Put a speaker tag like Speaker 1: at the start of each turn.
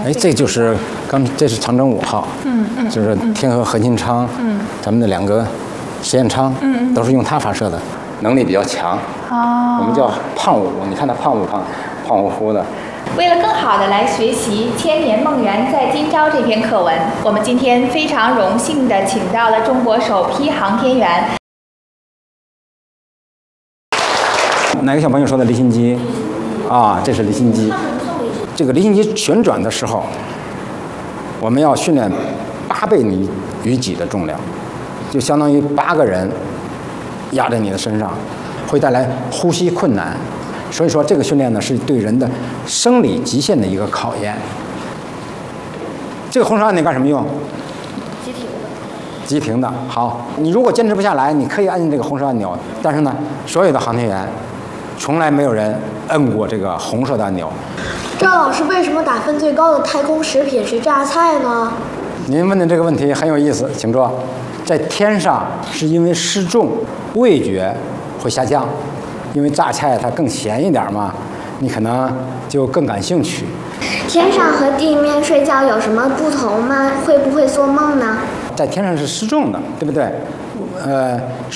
Speaker 1: 哎，这就是这是长征5号，就是天河核心舱，咱们的2个实验舱，都是用它发射的，能力比较强。我们叫胖乎乎，你看它胖乎乎的。
Speaker 2: 为了更好地来学习《千年梦圆在今朝》这篇课文，我们今天非常荣幸地请到了中国首批航天员。
Speaker 1: 哪个小朋友说的离心机？啊，这是离心机。这个离心机旋转的时候，我们要训练8倍于己的重量，就相当于8个人压在你的身上，会带来呼吸困难。所以说，这个训练呢是对人的生理极限的一个考验。这个红绳按钮干什么用？
Speaker 3: 急停的。
Speaker 1: 急停的。好，你如果坚持不下来，你可以按这个红色按钮，但是呢，所有的航天员从来没有人摁过这个红色的按钮。
Speaker 3: 赵老师，为什么打分最高的太空食品是榨菜呢？
Speaker 1: 您问的这个问题很有意思，请坐。在天上是因为失重，味觉会下降。因为榨菜它更咸一点嘛，你可能就更感兴趣。
Speaker 3: 天上和地面睡觉有什么不同吗？会不会做梦呢？
Speaker 1: 在天上是失重的，对不对？